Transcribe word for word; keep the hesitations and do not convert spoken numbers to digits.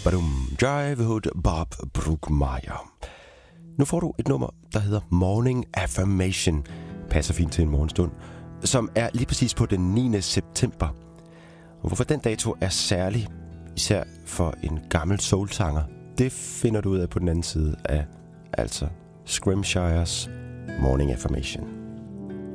Badum, Jivehood Bob Brookmeyer. Nu får du et nummer, der hedder Morning Affirmation. Passer fint til en morgenstund. Som er lige præcis på den niende september. Og hvorfor den dato er særlig, især for en gammel soulsanger, det finder du ud af på den anden side af, altså Scrimshires Morning Affirmation.